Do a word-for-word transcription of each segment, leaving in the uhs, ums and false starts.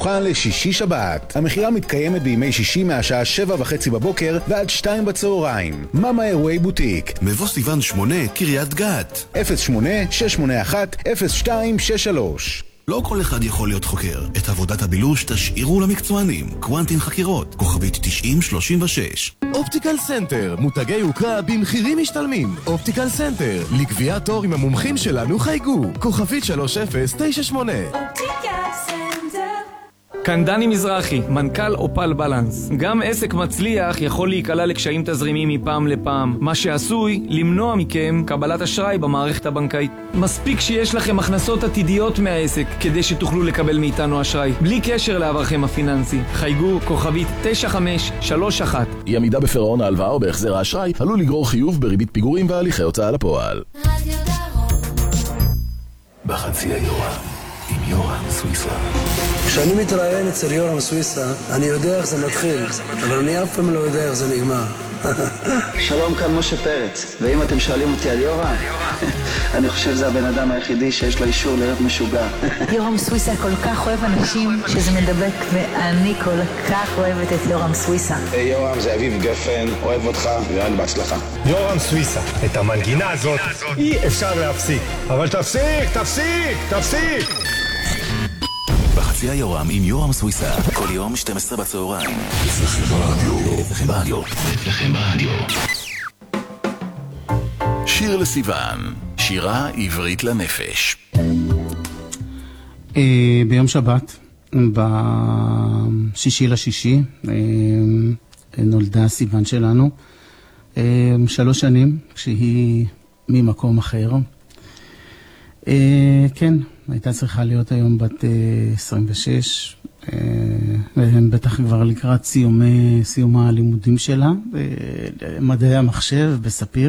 מוכן לשישי שבת. המחירה מתקיימת בימי שישי מהשעה שבע וחצי בבוקר ועד שתיים בצהריים. מאמה אירועי בוטיק, מבוא סיוון שמונה, קריית גת. אפס שמונה שש שמונה אחת אפס שתיים שש שלוש. לא כל אחד יכול להיות חוקר. את עבודת הבילוש תשאירו למקצוענים. קוונטין חקירות, כוכבית תשעים שלושים ושש. אופטיקל סנטר, מותגי יוקרה במחירים משתלמים. אופטיקל סנטר, לקביעת תור עם המומחים שלנו חייגו. כוכבית שלוש אפס תשע שמונה. אופטיקל סנטר. כאן דני מזרחי, מנכ"ל אופל בלנס. גם עסק מצליח יכול להיקלע לקשיים תזרימיים מפעם לפעם, מה שעשוי למנוע מכם קבלת אשראי במערכת הבנקאית. מספיק שיש לכם הכנסות עתידיות מהעסק כדי שתוכלו לקבל מאיתנו אשראי, בלי קשר לעברכם הפיננסי. חייגו כוכבית תשע חמש שלוש אחת. אי עמידה בפירעון ההלוואה או בהחזר האשראי עלול לגרור חיוב בריבית פיגורים והליכי הוצאה לפועל. בחצי היורה עם יורם סוויסה. כשאני מתראיין אצל יורם סוויסה, אני יודע איך זה מתחיל, אבל אני אף פעם לא יודע איך זה נגמר. שלום, כאן משה פרץ, ואם אתם שואלים אותי על יורם, אני חושב שזה הבן אדם היחידי שיש לו אישור להיות משוגע. יורם סוויסה כל כך אוהב אנשים שזה מדבק, ואני כל כך אוהבת את יורם סוויסה. היי יורם, זה אביב גפן, אוהב אותך, ואני בהצלחה. יורם סוויסה, את המנגינה הזאת אי אפשר להפסיק, אבל תפסיק, תפסיק, תפסיק! בחצי היורם עם יורם סוויסה, כל יום שתים עשרה בצהריים. אצלכם ברדיו, אצלכם ברדיו, אצלכם ברדיו. שיר לסיוון, שירה עברית לנפש. ביום שבת, בשישי לשישי, נולדה סיוון שלנו. שלוש שנים, כשהיא ממקום אחר. כן, הייתה צריכה להיות היום בת עשרים ושש, והם בטח כבר לקראת סיומי, סיום הלימודים שלה, מדעי המחשב בספיר.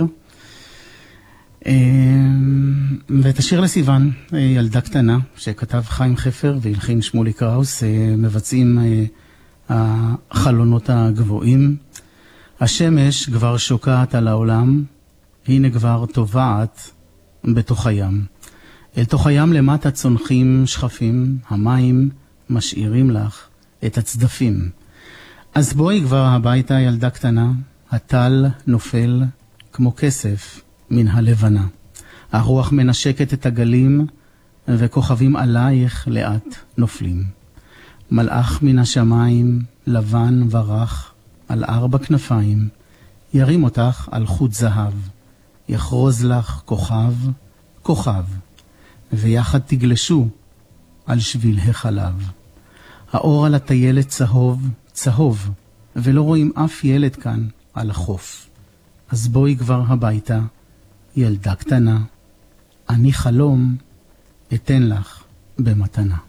ואת השיר לסיוון, ילדה קטנה, שכתב חיים חפר והלחין שמולי קראוס, מבצעים החלונות הגבוהים. השמש כבר שוקעת על העולם, הנה כבר טובעת בתוך הים. אל תוך הים למטה צונחים שכפים, המים משאירים לך את הצדפים. אז בואי כבר הביתה ילדה קטנה, הטל נופל כמו כסף מן הלבנה. הרוח מנשקת את הגלים, וכוכבים עלייך לאט נופלים. מלאך מן השמיים, לבן ורח, על ארבע כנפיים, ירים אותך על חוט זהב, יחרוז לך כוכב, כוכב. ויחד תגלשו על שביל החלב. האור על הטיילת צהוב, צהוב, ולא רואים אף ילד כאן על החוף. אז בואי כבר הביתה, ילדה קטנה, אני חלום אתן לך במתנה.